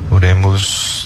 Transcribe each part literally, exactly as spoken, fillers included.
Oremos.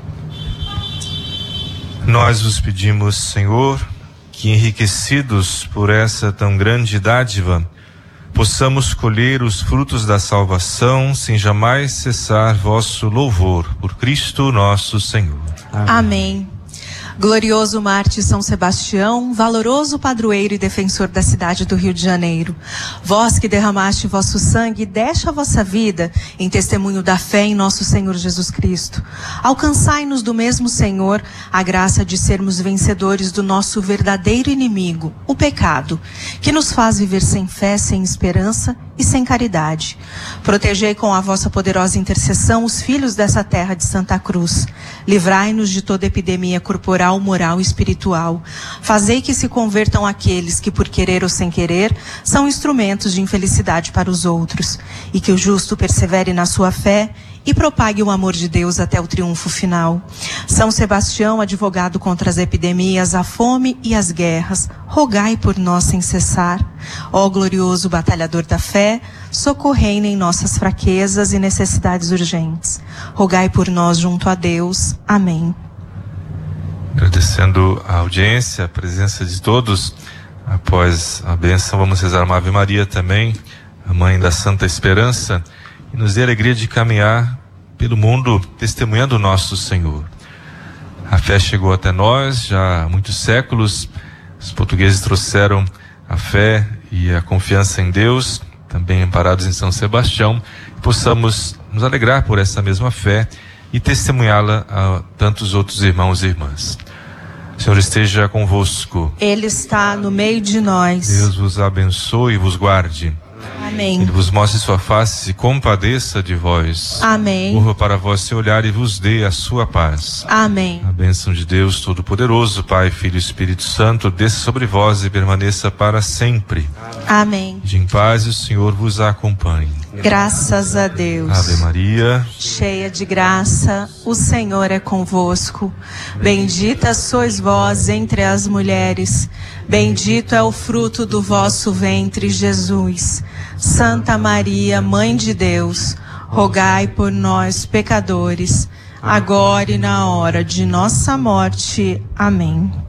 Nós vos pedimos, Senhor, que enriquecidos por essa tão grande dádiva, possamos colher os frutos da salvação sem jamais cessar vosso louvor. Por Cristo nosso Senhor. Amém. Amém. Glorioso Mártir São Sebastião, valoroso padroeiro e defensor da cidade do Rio de Janeiro, vós que derramaste vosso sangue e deste a vossa vida em testemunho da fé em nosso Senhor Jesus Cristo, alcançai-nos do mesmo Senhor a graça de sermos vencedores do nosso verdadeiro inimigo, o pecado, que nos faz viver sem fé, sem esperança e sem caridade. Protegei com a vossa poderosa intercessão os filhos dessa terra de Santa Cruz. Livrai-nos de toda epidemia corporal, moral e espiritual. Fazei que se convertam aqueles que, por querer ou sem querer, são instrumentos de infelicidade para os outros. E que o justo persevere na sua fé e propague o amor de Deus até o triunfo final. São Sebastião, advogado contra as epidemias, a fome e as guerras, rogai por nós sem cessar. Ó glorioso batalhador da fé, socorrei-nos em nossas fraquezas e necessidades urgentes. Rogai por nós junto a Deus. Amém. Agradecendo a audiência, a presença de todos, após a bênção vamos rezar uma Ave Maria também, a Mãe da Santa Esperança, e nos dê a alegria de caminhar pelo mundo testemunhando o nosso Senhor. A fé chegou até nós já há muitos séculos. Os portugueses trouxeram a fé e a confiança em Deus, também amparados em São Sebastião, e possamos nos alegrar por essa mesma fé e testemunhá-la a tantos outros irmãos e irmãs. O Senhor esteja convosco. Ele está no meio de nós. Deus vos abençoe e vos guarde. Amém. Ele vos mostre sua face e compadeça de vós. Amém. Volva para vós seu olhar e vos dê a sua paz. Amém. A bênção de Deus Todo-Poderoso, Pai, Filho e Espírito Santo, desça sobre vós e permaneça para sempre. Amém. De em paz o Senhor vos acompanhe. Graças a Deus. Ave Maria, cheia de graça, o Senhor é convosco. Bendita sois vós entre as mulheres. Bendito é o fruto do vosso ventre, Jesus. Santa Maria, Mãe de Deus, rogai por nós, pecadores, agora e na hora de nossa morte. Amém.